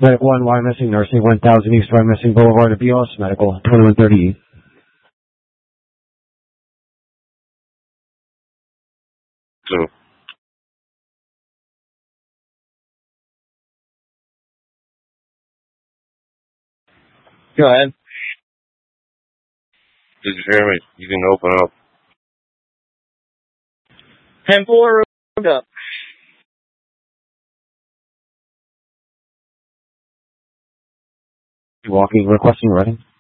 Medical 1, Y Missing Nursing, 1000 East Y Missing Boulevard, BOS Medical, 2130. Two. Go ahead. Did you hear me? You can open up. 10-4, road up. Walking, requesting ready.